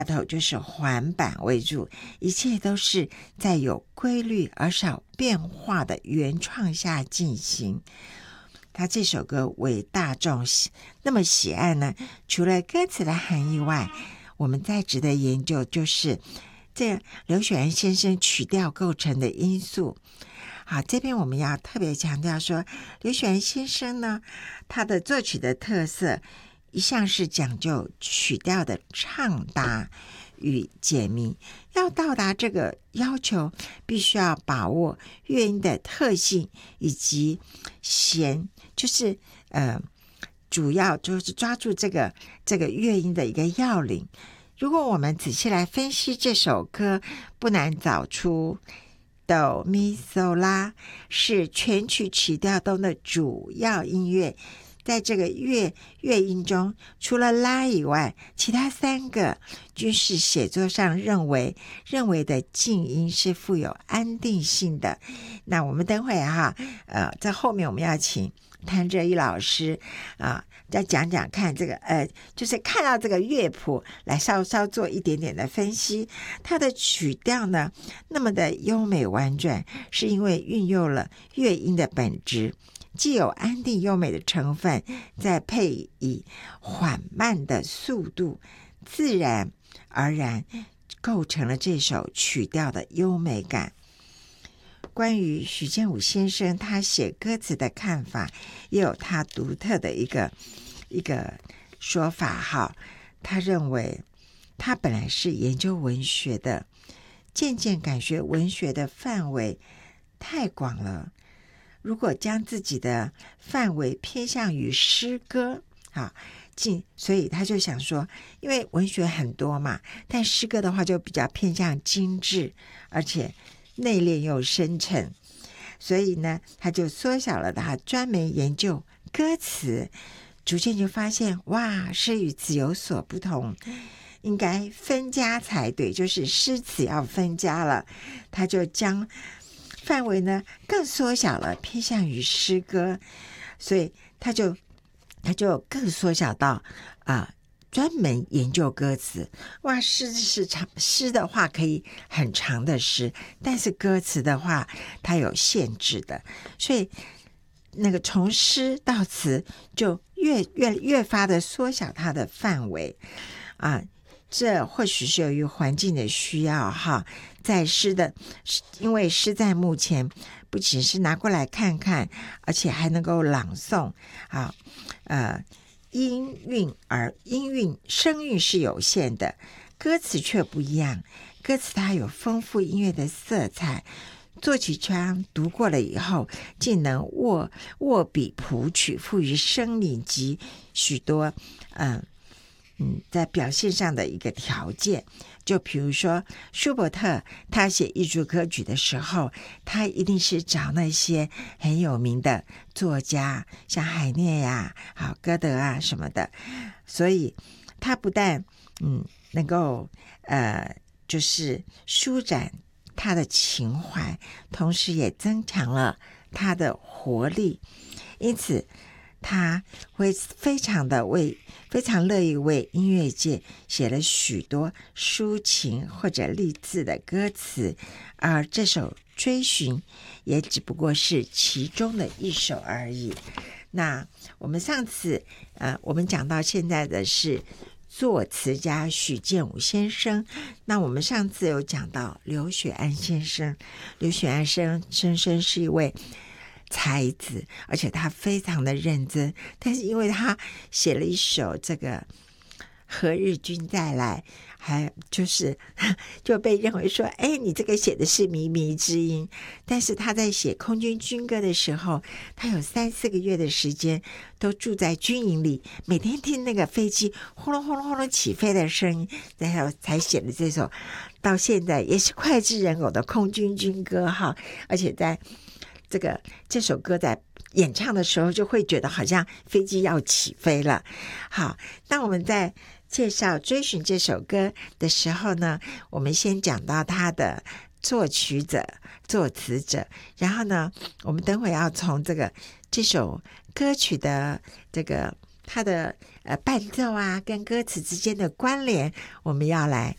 头就是缓板为主，一切都是在有规律而少变化的原创下进行。他这首歌为大众那么喜爱呢，除了歌词的含义外，我们再值得研究就是这刘雪庵先生曲调构成的因素。好，这边我们要特别强调说，刘雪庵先生呢，他的作曲的特色一向是讲究曲调的畅达与解谜，要到达这个要求，必须要把握乐音的特性以及就是主要就是抓住这个乐音的一个要领。如果我们仔细来分析这首歌，不难找出哆咪嗦拉是全曲曲调中的主要音乐。在这个乐音中，除了拉以外，其他3个均是写作上认为的静音是富有安定性的。那我们等会在后面我们要请谭哲一老师再讲讲看这个就是看到这个乐谱来稍做一点点的分析。它的曲调呢那么的优美婉转，是因为运用了乐音的本质，既有安定优美的成分，再配以缓慢的速度，自然而然构成了这首曲调的优美感。关于许建武先生他写歌词的看法，也有他独特的一个说法他认为他本来是研究文学的，渐渐感觉文学的范围太广了，如果将自己的范围偏向于诗歌所以他就想说，因为文学很多嘛，但诗歌的话就比较偏向精致，而且内敛又深沉，所以呢他就缩小了他专门研究歌词，逐渐就发现哇，诗与词有所不同，应该分家才对，就是诗词要分家了。他就将范围呢更缩小了，偏向于诗歌，所以他就更缩小到专门研究歌词。哇，诗的话可以很长的诗，但是歌词的话它有限制的，所以那个从诗到词就越发的缩小它的范围这或许是由于环境的需要在因为诗在目前不仅是拿过来看看，而且还能够朗诵音韵声韵是有限的，歌词却不一样，歌词它有丰富音乐的色彩，作曲家读过了以后，竟能握笔谱曲，赋予生命及许多在表现上的一个条件。就比如说舒伯特他写艺术歌曲的时候，他一定是找那些很有名的作家，像海涅呀歌德什么的，所以他不但能够就是舒展他的情怀，同时也增强了他的活力，因此他会非常乐意为音乐界写了许多抒情或者励志的歌词，而这首《追寻》也只不过是其中的一首而已。那我们上次我们讲到现在的是作词家许建武先生，那我们上次有讲到刘雪庵先生。刘雪庵先生是一位才子，而且他非常的认真，但是因为他写了一首这个何日君再来，还就被认为说你这个写的是靡靡之音。但是他在写空军军歌的时候，他有3-4个月的时间都住在军营里，每天听那个飞机轰隆轰隆轰隆起飞的声音，然后才写了这首到现在也是脍炙人口的空军军歌而且在这首歌在演唱的时候就会觉得好像飞机要起飞了。好，那我们在介绍《追寻》这首歌的时候呢，我们先讲到他的作曲者、作词者，然后呢，我们等会要从这首歌曲的它的伴奏跟歌词之间的关联，我们要来